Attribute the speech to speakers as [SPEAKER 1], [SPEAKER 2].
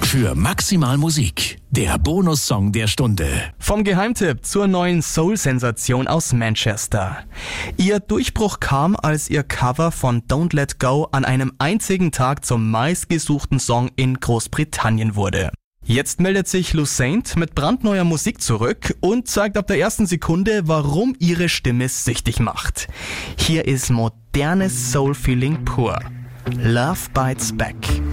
[SPEAKER 1] Für maximal Musik, der Bonussong der Stunde.
[SPEAKER 2] Vom Geheimtipp zur neuen Soul-Sensation aus Manchester. Ihr Durchbruch kam, als ihr Cover von Don't Let Go an einem einzigen Tag zum meistgesuchten Song in Großbritannien wurde. Jetzt meldet sich Lucent mit brandneuer Musik zurück und zeigt ab der ersten Sekunde, warum ihre Stimme süchtig macht. Hier ist modernes Soul-Feeling pur. Love Bites Back.